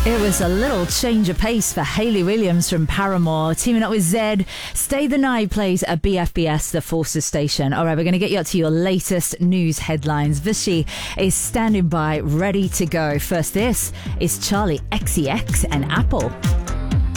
It was a little change of pace for Hayley Williams from Paramore, teaming up with Zedd. Stay the Night plays at BFBS, the Forces station. All right, we're going to get you up to your latest news headlines. Vishy is standing by, ready to go. First, this is Charlie XCX and Apple.